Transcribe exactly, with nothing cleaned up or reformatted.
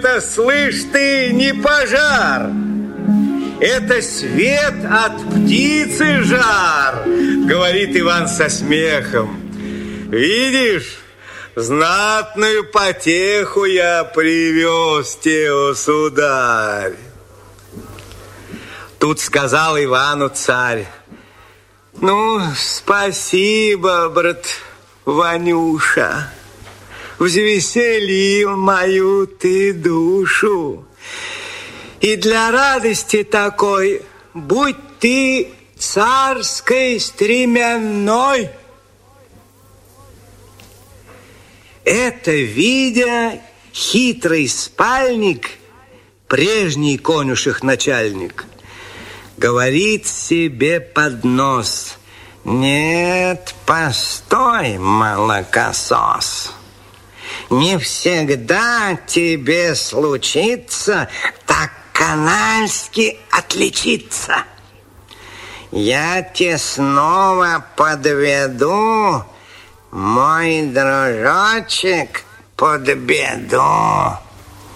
это, слышь ты, не пожар. Это свет от птицы жар, говорит Иван со смехом. Видишь, знатную потеху я привез тебе, о сударь. Тут сказал Ивану царь: ну, спасибо, брат Ванюша, взвеселил мою ты душу. И для радости такой будь ты царской стременной. Это, видя, хитрый спальник, прежний конюших начальник, говорит себе под нос: нет, постой, молокосос, не всегда тебе случится так канальски отличиться. Я тебе снова подведу, мой дружочек, под беду.